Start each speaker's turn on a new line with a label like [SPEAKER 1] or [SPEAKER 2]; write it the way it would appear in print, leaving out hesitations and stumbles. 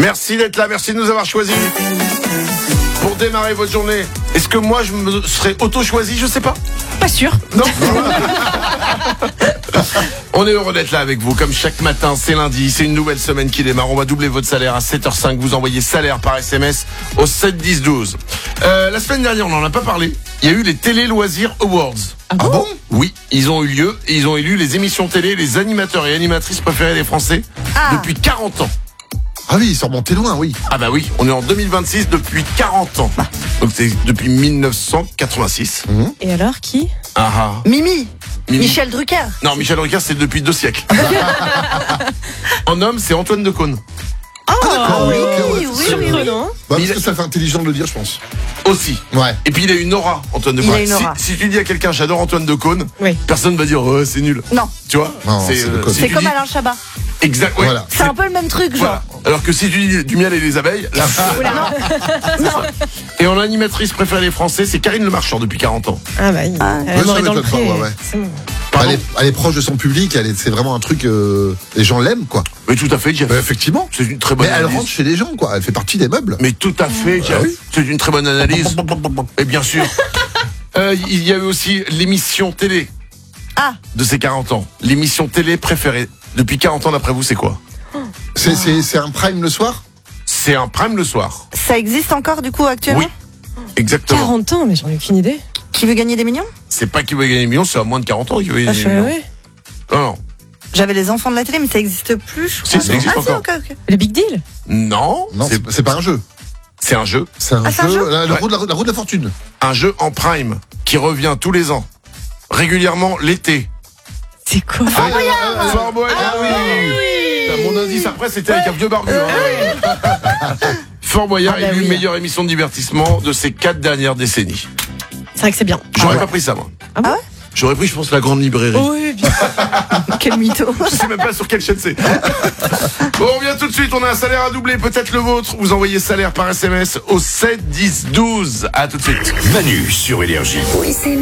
[SPEAKER 1] Merci d'être là, merci de nous avoir choisis. Pour démarrer votre journée, est-ce que moi je me serais auto-choisi? Je sais pas.
[SPEAKER 2] Pas sûr.
[SPEAKER 1] Non. On est heureux d'être là avec vous. Comme chaque matin, c'est lundi, c'est une nouvelle semaine qui démarre. On va doubler votre salaire à 7h05. Vous envoyez salaire par SMS au 7 10 12. La semaine dernière, on n'en a pas parlé. Il y a eu les Télé Loisirs Awards.
[SPEAKER 2] Ah bon?
[SPEAKER 1] Oui, ils ont eu lieu et ils ont élu les émissions télé, les animateurs et animatrices préférés des Français depuis 40 ans.
[SPEAKER 3] Ah oui, ils sont remontés loin, oui.
[SPEAKER 1] Ah bah oui, on est en 2026 depuis 40 ans. Donc c'est depuis 1986.
[SPEAKER 2] Et alors, qui?
[SPEAKER 4] Mimi.
[SPEAKER 1] Mimi.
[SPEAKER 4] Michel Drucker.
[SPEAKER 1] Non, Michel Drucker, c'est depuis 2 siècles. En homme, c'est Antoine Decaune.
[SPEAKER 3] D'accord, oui, ok, ouais.
[SPEAKER 4] oui.
[SPEAKER 2] Surprenant.
[SPEAKER 3] Bah, parce que ça fait intelligent de le dire, je pense.
[SPEAKER 1] Aussi.
[SPEAKER 3] Ouais.
[SPEAKER 1] Et puis il a une aura, Antoine Decaune.
[SPEAKER 4] Il a une aura.
[SPEAKER 1] Si tu dis à quelqu'un j'adore Antoine Decaune,
[SPEAKER 2] Oui.
[SPEAKER 1] personne va dire c'est nul.
[SPEAKER 4] Non,
[SPEAKER 1] Tu vois?
[SPEAKER 3] Non, c'est Decaune.
[SPEAKER 1] si
[SPEAKER 4] c'est
[SPEAKER 1] tu
[SPEAKER 4] comme
[SPEAKER 1] dis-
[SPEAKER 4] Alain Chabat.
[SPEAKER 1] Exact. Ouais.
[SPEAKER 3] Voilà.
[SPEAKER 4] C'est un peu le même truc, genre.
[SPEAKER 1] Voilà. Alors que si tu dis du miel et des abeilles, là, c'est ça. Et en animatrice préférée des Français, c'est Karine Le Marchand depuis 40 ans.
[SPEAKER 2] Ah bah,
[SPEAKER 3] Ouais,
[SPEAKER 2] elle
[SPEAKER 3] ça
[SPEAKER 2] m'aurait dans le
[SPEAKER 3] m'étonne pas,
[SPEAKER 2] pré.
[SPEAKER 3] ouais.
[SPEAKER 2] C'est bon.
[SPEAKER 1] Pardon?
[SPEAKER 3] Elle est proche de son public, c'est vraiment un truc, les gens l'aiment, quoi.
[SPEAKER 1] Mais tout à fait, Jeff.
[SPEAKER 3] Effectivement.
[SPEAKER 1] C'est une très bonne
[SPEAKER 3] Mais elle
[SPEAKER 1] analyse.
[SPEAKER 3] rentre chez les gens, quoi. Elle fait partie des meubles.
[SPEAKER 1] Mais tout à fait, Jeff.
[SPEAKER 3] oui.
[SPEAKER 1] C'est une très bonne analyse. Et bien sûr. Il y a eu aussi l'émission télé de ses 40 ans. L'émission télé préférée depuis 40 ans d'après vous, c'est quoi?
[SPEAKER 3] C'est un prime le soir?
[SPEAKER 1] C'est un prime le soir.
[SPEAKER 4] Ça existe encore, du coup, actuellement?
[SPEAKER 1] Oui. Exactement.
[SPEAKER 2] 40 ans, mais j'en ai aucune idée.
[SPEAKER 4] Qui veut gagner des millions?
[SPEAKER 1] C'est pas qu'il veut gagner des millions, c'est à moins de 40 ans qu'il veut
[SPEAKER 2] Ah,
[SPEAKER 1] gagner
[SPEAKER 2] je
[SPEAKER 1] des millions.
[SPEAKER 2] ouais.
[SPEAKER 1] Non.
[SPEAKER 4] J'avais les enfants de la télé, mais ça existe plus, je
[SPEAKER 1] Si,
[SPEAKER 4] crois.
[SPEAKER 1] ça existe encore.
[SPEAKER 4] ok.
[SPEAKER 2] Le Big Deal?
[SPEAKER 1] Non.
[SPEAKER 3] Non, c'est pas un jeu.
[SPEAKER 1] C'est un jeu.
[SPEAKER 3] C'est un
[SPEAKER 4] c'est un jeu
[SPEAKER 3] la roue de la fortune.
[SPEAKER 1] Un jeu en prime qui revient tous les ans. Régulièrement l'été.
[SPEAKER 2] C'est quoi?
[SPEAKER 1] Fort Boyard.
[SPEAKER 3] Ah oui.
[SPEAKER 1] Mon indice après, c'était avec un vieux barbu. Fort Boyard
[SPEAKER 4] Ah bah
[SPEAKER 1] élu
[SPEAKER 4] oui.
[SPEAKER 1] meilleure émission de divertissement de ces 4 dernières décennies.
[SPEAKER 2] C'est vrai que c'est bien.
[SPEAKER 1] J'aurais pas pris ça, moi.
[SPEAKER 2] Ah bon?
[SPEAKER 1] J'aurais pris, je pense, la grande librairie.
[SPEAKER 2] Oui, bien.
[SPEAKER 4] Quel mytho.
[SPEAKER 1] Je sais même pas sur quelle chaîne c'est. Bon, on vient tout de suite, on a un salaire à doubler, peut-être le vôtre. Vous envoyez salaire par SMS au 7 10 12. À tout de suite.
[SPEAKER 5] Manu sur Énergie.
[SPEAKER 6] Oui, c'est